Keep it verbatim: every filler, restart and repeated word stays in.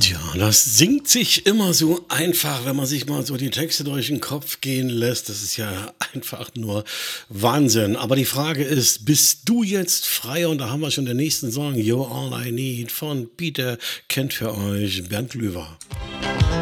Tja, das singt sich immer so einfach, wenn man sich mal so die Texte durch den Kopf gehen lässt. Das ist ja einfach nur Wahnsinn. Aber die Frage ist, bist du jetzt frei? Und da haben wir schon den nächsten Song, You're All I Need von Peter, kennt für euch Bernd Löwer.